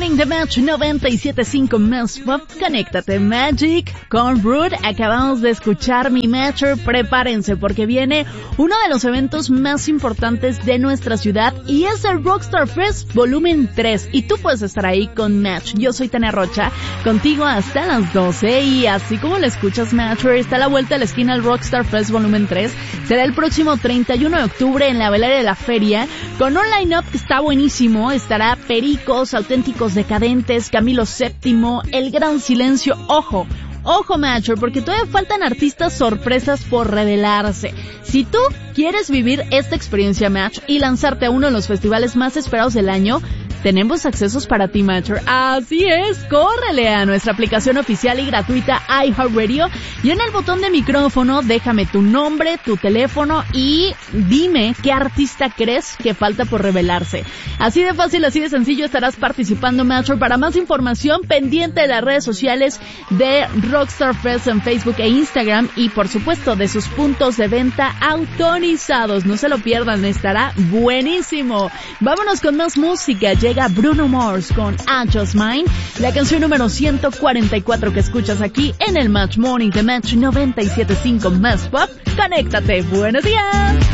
Morning de Match 97.5 Más Pop. Conéctate Magic con Rude. Acabamos de escuchar mi Matcher. Prepárense porque viene uno de los eventos más importantes de nuestra ciudad y es el Rockstar Fest Volumen 3. Y tú puedes estar ahí con Match. Yo soy Tania Rocha, contigo hasta las 12. Y así como lo escuchas, Matcher, está a la vuelta de la esquina el Rockstar Fest Volumen 3. Será el próximo 31 de octubre en la velada de la feria con un line-up que está buenísimo. Estará Pericos, Auténticos Decadentes, Camilo VII, El Gran Silencio. Ojo, Matcher, porque todavía faltan artistas sorpresas por revelarse. Si tú quieres vivir esta experiencia, Match, y lanzarte a uno de los festivales más esperados del año, tenemos accesos para ti, Matcher. Así es, córrele a nuestra aplicación oficial y gratuita iHeartRadio y en el botón de micrófono déjame tu nombre, tu teléfono y dime qué artista crees que falta por revelarse. Así de fácil, así de sencillo estarás participando, Matcher. Para más información, pendiente de las redes sociales de Rockstar Fest en Facebook e Instagram y por supuesto de sus puntos de venta autorizados. No se lo pierdan, estará buenísimo. Vámonos con más música. Llega Bruno Mars con I Just Mine, la canción número 144 que escuchas aquí en el Match Morning de Match 97.5 Más Pop. Conéctate, buenos días.